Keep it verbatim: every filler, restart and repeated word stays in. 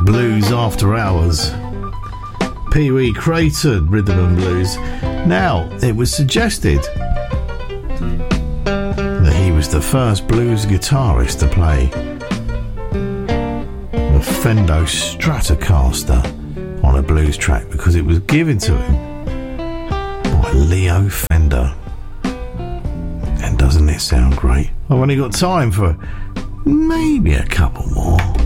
Blues After Hours. Pee Wee Creighton, Rhythm and Blues. Now, it was suggested that he was the first blues guitarist to play the Fender Stratocaster on a blues track because it was given to him by Leo Fender. And doesn't it sound great? I've only got time for maybe a couple more.